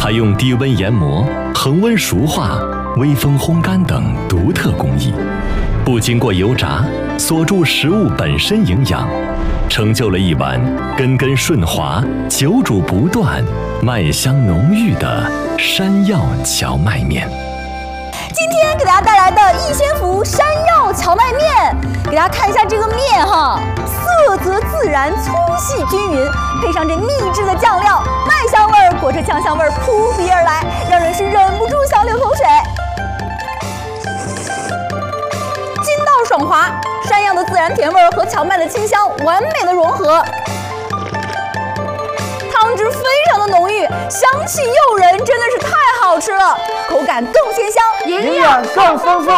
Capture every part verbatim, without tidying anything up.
采用低温研磨、恒温熟化、微风烘干等独特工艺，不经过油炸，锁住食物本身营养，成就了一碗根根顺滑、久煮不断、麦香浓郁的山药荞麦面。 今天给大家带来的逸仙福山药荞麦面，给大家看一下这个面哈，色泽自然，粗细均匀，配上这秘制的酱料，麦香味儿裹着酱香味儿扑鼻而来，让人是忍不住想流口水。筋道爽滑，山药的自然甜味儿和荞麦的清香完美的融合。汤汁非常的浓郁，香气诱人，真的是太好吃了，口感更鲜香， 营养更丰富。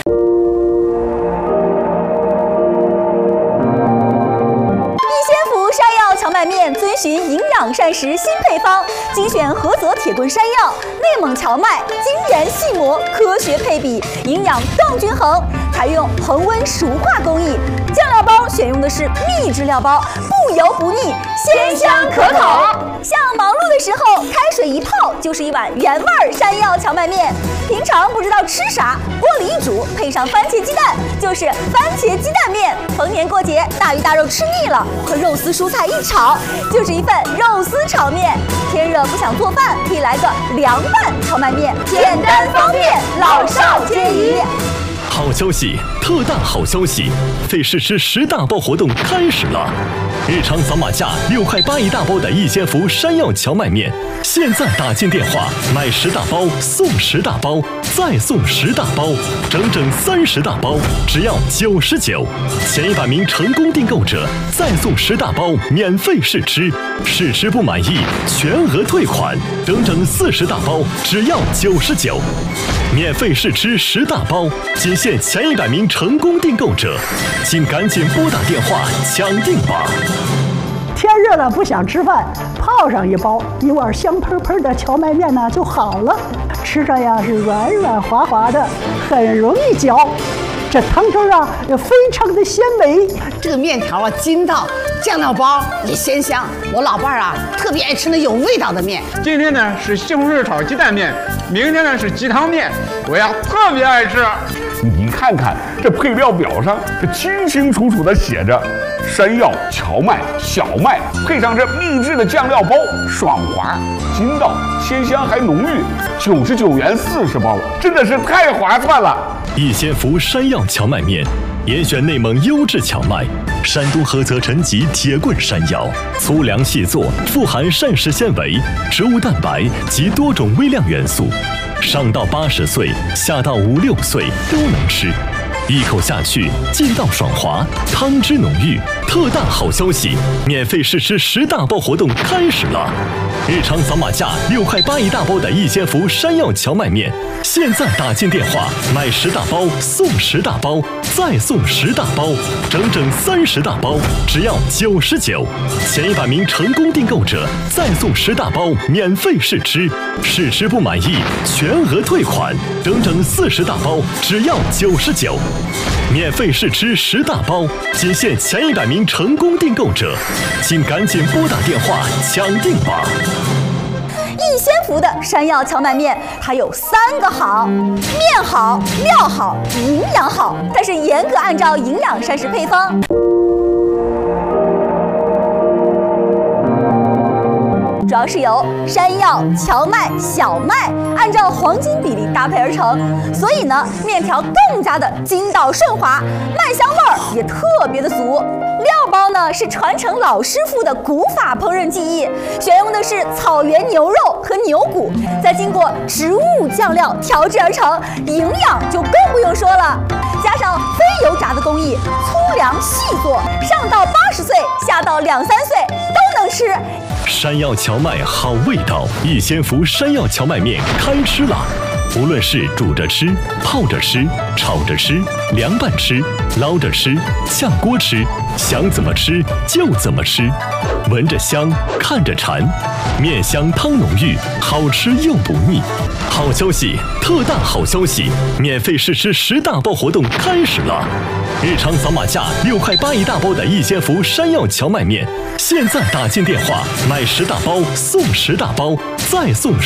逸仙福山药荞麦面遵循营养膳食新配方，精选菏泽铁墩山药、内蒙荞麦，精研细磨，科学配比，营养更均衡。采用恒温熟化工艺，酱料包选用的是秘制料包，不油不腻，鲜香可口。像忙碌的时候，开水一泡就是一碗原味山药荞麦面。平常不知道吃啥，锅里一煮，配上番茄鸡蛋，就是番茄鸡蛋面。逢年过节，大鱼大肉吃腻了，和肉丝蔬菜一炒，就是一份肉丝炒面。天热不想做饭，可以来个凉拌荞麦面，简单方便，老少皆宜。 好消息，特大好消息！费试吃十大包活动开始了，日常扫码价六块八一大包的逸仙福山药荞麦面，现在打进电话买十大包送十大包，再送十大包，整整三十大包，只要九十九。前一百名成功订购者再送十大包免费试吃，试吃不满意全额退款，整整四十大包，只要九十九。免费试吃十大包，仅限前一百名成功订购者，请赶紧拨打电话抢订吧！ 天热了不想吃饭，泡上一包一碗香喷喷的荞麦面呢就好了，吃着呀是软软滑滑的，很容易嚼。这汤汁啊也非常的鲜美， 这个面条啊筋道，酱料包也鲜香。我老伴儿啊特别爱吃那有味道的面。 今天呢是西红柿炒鸡蛋面，明天呢是鸡汤面，我呀特别爱吃。 你看看这配料表上，这清清楚楚的写着山药、荞麦、小麦，配上这秘制的酱料包，爽滑、筋道、鲜香还浓郁，九十九元四十包，真的是太划算了。 逸仙福山药荞麦面，严选内蒙优质荞麦，山东菏泽陈集铁棍山药，粗粮细作，富含膳食纤维、植物蛋白及多种微量元素，上到八十岁，下到五六岁都能吃。一口下去，劲道爽滑，汤汁浓郁。特大好消息，免费试吃十大包活动开始了！日常扫码价六块八一大包的逸仙福山药荞麦面，现在打进电话买十大包送十大包，再送十大包，整整三十大包，只要九十九。前一百名成功订购者再送十大包免费试吃，试吃不满意全额退款，整整四十大包，只要九十九。免费试吃十大包，仅限前一百名成功订购者，请赶紧拨打电话抢订吧！ 逸仙福的山药荞麦面，它有三个好：面好、料好、营养好。它是严格按照营养膳食配方。主要是由山药、荞麦、小麦按照黄金比例搭配而成，所以呢，面条更加的筋道顺滑，麦香味儿也特别的足。料包呢是传承老师傅的古法烹饪技艺，选用的是草原牛肉和牛骨，再经过植物酱料调制而成，营养就更不用说了。加上非油炸的工艺，粗粮细做，上到八十岁，下到两三岁都能吃。 山药荞麦好味道，逸仙福山药荞麦面开吃了！无论是煮着吃、泡着吃、炒着吃、凉拌吃、捞着吃、炝锅吃，想怎么吃就怎么吃，闻着香，看着馋，面香汤浓郁，好吃又不腻。好消息，特大好消息！免费试吃十大包活动开始了！日常扫码价六块八一大包的逸仙福山药荞麦面，现在打进电话买十大包送十大包，再送